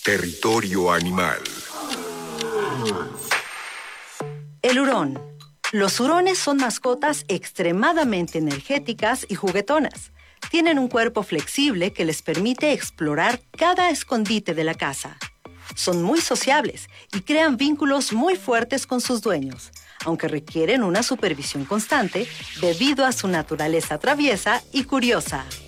Territorio animal. El hurón. Los hurones son mascotas extremadamente energéticas y juguetonas. Tienen un cuerpo flexible que les permite explorar cada escondite de la casa. Son muy sociables y crean vínculos muy fuertes con sus dueños, aunque requieren una supervisión constante debido a su naturaleza traviesa y curiosa.